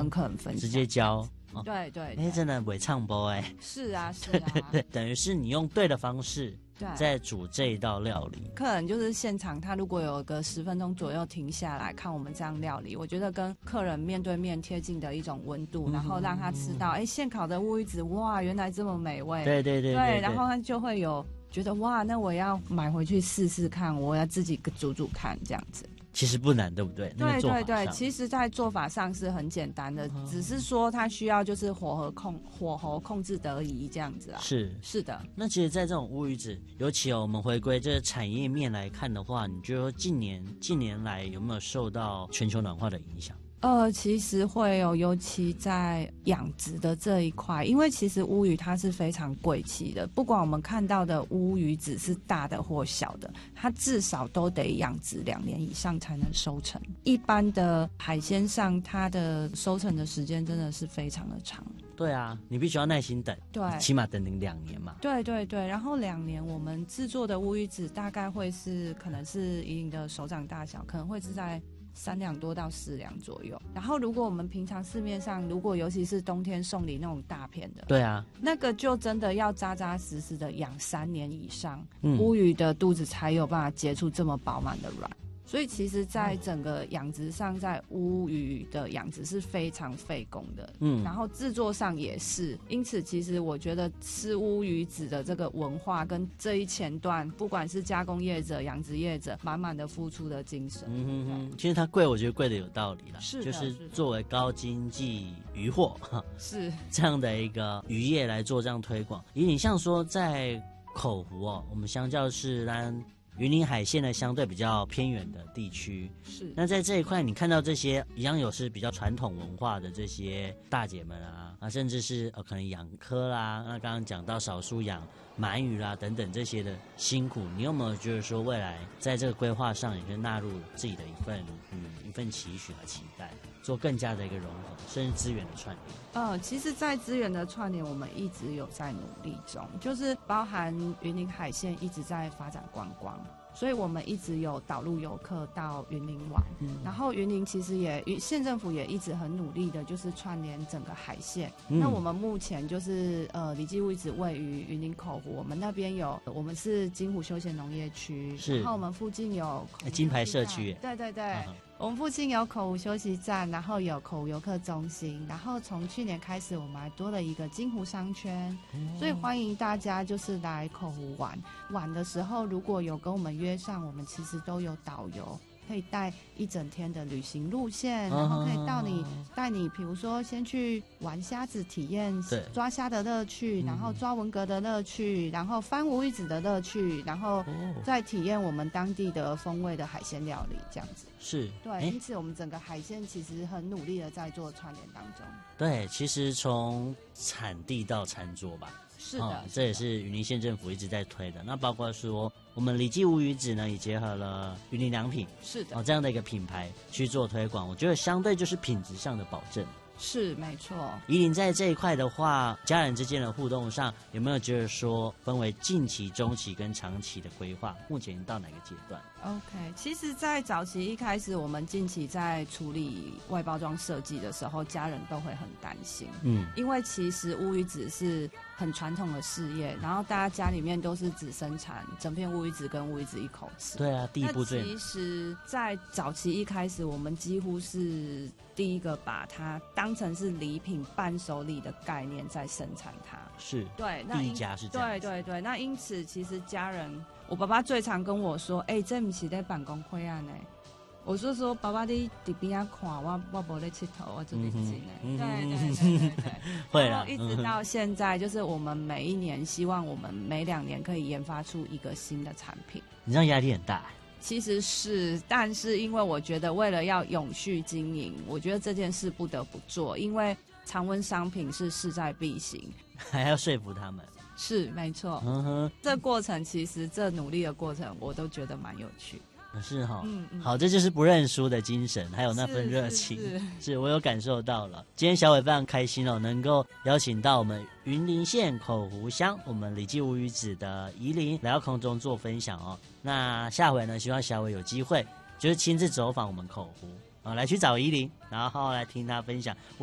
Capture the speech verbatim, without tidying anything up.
跟客人分享， 直接教。 哦、对对， 哎，真的伪唱播哎， 是啊是啊， 对对，等于是你用对的方式在煮这一道料理。 客人就是现场，他如果有个十分钟左右停下来看我们这样料理，我觉得跟客人面对面贴近的一种温度，嗯、然后让他吃到，哎，现烤的乌鱼子，哇，原来这么美味。 对对 对, 对, 对, 对， 然后他就会有觉得哇，那我要买回去试试看，我要自己煮煮看这样子。 其实不难，对不对？ 对对对，其实在做法上是很简单的，哦、只是说它需要就是火候控火候控制得宜这样子啊。 是是的。 那其实，在这种乌鱼子，尤其哦，我们回归这个产业面来看的话，你觉得近年近年来有没有受到全球暖化的影响？ 呃，其实会有，尤其在养殖的这一块，因为其实乌鱼它是非常贵气的，不管我们看到的乌鱼子是大的或小的，它至少都得养殖两年以上才能收成。一般的海鲜上，它的收成的时间真的是非常的长。 对啊，你必须要耐心等， 对， 起码等等两年嘛。 对对对，然后两年我们制作的乌鱼子大概会是可能是以你的手掌大小，可能会是在三两多到四两左右。然后如果我们平常市面上，如果尤其是冬天送礼那种大片的， 对啊， 那个就真的要扎扎实实的养三年以上， 嗯、 乌鱼的肚子才有办法结出这么饱满的卵。所以其实在整个养殖上，在乌鱼的养殖是非常费工的，嗯，然后制作上也是。因此其实我觉得吃乌鱼子的这个文化跟这一前段，不管是加工业者、养殖业者，满满的付出的精神。 嗯哼哼，其实它贵，我觉得贵的有道理啦， 是就是作为高经济渔获， 是这样的一个渔业来做这样推广。以你像说在口湖哦，我们相较是让云林海线呢相对比较偏远的地区， 是。 那在这一块，你看到这些一样有是比较传统文化的这些大姐们啊，啊，甚至是呃可能养科啦，那刚刚讲到少数养鳗鱼啦等等这些的辛苦，你有没有觉得说未来在这个规划上也可以纳入自己的一份嗯一份期许和期待，做更加的一个融合，甚至资源的串联？ 呃，其实，在资源的串联，我们一直有在努力中，就是包含云林海线一直在发展观光。所以我们一直有导入游客到云林玩，嗯、然后云林其实也县政府也一直很努力的，就是串联整个海线。嗯、那我们目前就是呃，李记屋一直位于云林口湖，我们那边有，我们是金湖休闲农业区， 是， 然后我们附近有口金牌社区， 对对对。啊我们附近有口湖休息站，然后有口湖游客中心，然后从去年开始，我们还多了一个金湖商圈，嗯、所以欢迎大家就是来口湖玩。玩的时候，如果有跟我们约上，我们其实都有导游。可以带一整天的旅行路线，然后可以到你带你，比如说先去玩虾子，体验抓虾的乐趣，然后抓文蛤的乐趣，然后翻乌鱼子的乐趣，然后再体验我们当地的风味的海鲜料理，这样子。 是， 对，因此我们整个海鲜其实很努力的在做串联当中。 对，其实从产地到餐桌吧。 是的、哦， 这也是云林县政府一直在推的。那包括说，我们李记乌鱼子呢，也结合了云林良品， 是的， 哦，这样的一个品牌去做推广，我觉得相对就是品质上的保证。 是，没错。 宜林在这一块的话，家人之间的互动上，有没有觉得说分为近期、中期跟长期的规划？目前到哪个阶段 ？OK， 其实，在早期一开始，我们近期在处理外包装设计的时候，家人都会很担心，嗯，因为其实乌鱼子是很传统的事业，然后大家家里面都是只生产整片乌鱼子跟乌鱼子一口吃。 对啊，第一步最。 其实，在早期一开始，我们几乎是第一个把它当成是礼品伴手礼的概念在生产它。 是， 对， 第一家是这样。 对对对，那因此其实家人，我爸爸最常跟我说：“哎、欸，这不是在办公会啊呢。”我就说：“爸爸，你在边啊看我，我没在佚佗，我做认真的。嗯”对对对对对， 会啦。 一直到现在，就是我们每一年希望我们每两年可以研发出一个新的产品。 你这样压力很大。 其实是，但是因为我觉得为了要永续经营，我觉得这件事不得不做，因为常温商品是势在必行， 还要说服他们。 是，没错。嗯哼，这过程其实这努力的过程，我都觉得蛮有趣。 是哈、哦嗯嗯， 好，这就是不认输的精神，还有那份热情， 是, 是, 是, 是我有感受到了。今天小伟非常开心哦，能够邀请到我们云林县口湖乡我们李记乌鱼子的宜林来到空中做分享哦。那下回呢，希望小伟有机会就是亲自走访我们口湖啊，来去找宜林，然后来听他分享